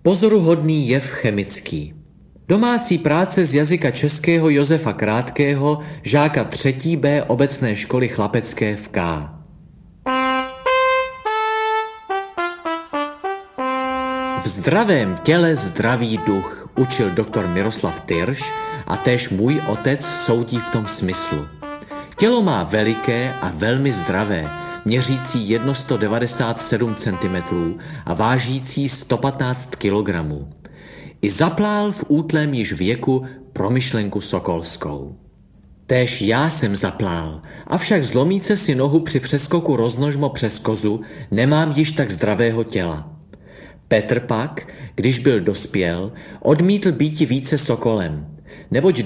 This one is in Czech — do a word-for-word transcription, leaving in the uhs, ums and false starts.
Pozoruhodný jev chemický. Domácí práce z jazyka českého Josefa Krátkého, žáka třetí B obecné školy chlapecké v K. V zdravém těle zdravý duch, učil doktor Miroslav Tyrš a též můj otec soudí v tom smyslu. Tělo má veliké a velmi zdravé, měřící sto devadesát sedm centimetrů a vážící sto patnáct kilogramů. I zaplál v útlém již věku promyšlenku sokolskou. Též já jsem zaplál, avšak zlomíce si nohu při přeskoku roznožmo přes kozu nemám již tak zdravého těla. Petr pak, když byl dospěl, odmítl býti více sokolem, neboť